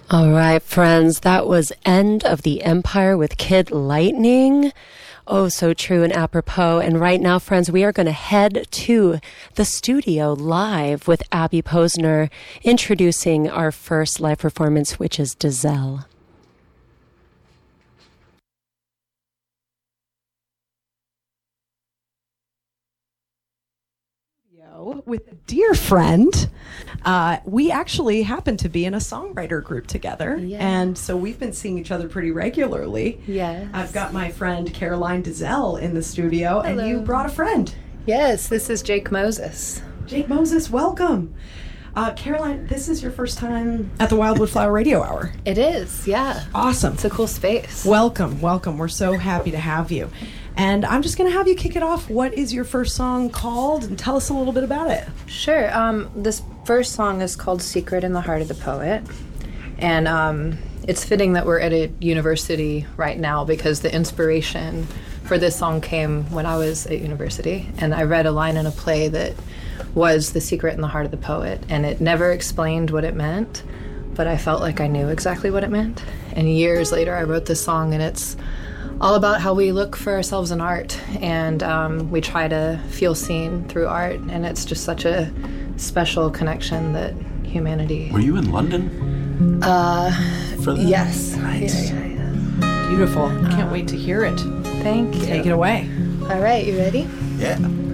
All right, friends, that was End of the Empire with Kid Lightning. Oh, so true and apropos. And right now, friends, we are going to head to the studio live with Abby Posner introducing our first live performance, which is Dazelle. With a dear friend. We actually happen to be in a songwriter group together. Yeah. And so we've been seeing each other pretty regularly. Yes. I've got my friend Caroline Dazelle in the studio. Hello. And you brought a friend. Yes, this is Jake Moses. Jake Moses, welcome. Caroline, this is your first time at the Wildwood Flower Radio Hour. It is, yeah. Awesome. It's a cool space. Welcome. We're so happy to have you. And I'm just going to have you kick it off. What is your first song called? And tell us a little bit about it. Sure. This first song is called Secret in the Heart of the Poet. And it's fitting that we're at a university right now because the inspiration for this song came when I was at university. And I read a line in a play that was The Secret in the Heart of the Poet. And it never explained what it meant, but I felt like I knew exactly what it meant. And years later, I wrote this song, and it's all about how we look for ourselves in art, and we try to feel seen through art, and it's just such a special connection that humanity... Were you in London? For that? Yes. Nice. Beautiful. Can't wait to hear it. Thank you. Take it away. All right, you ready? Yeah.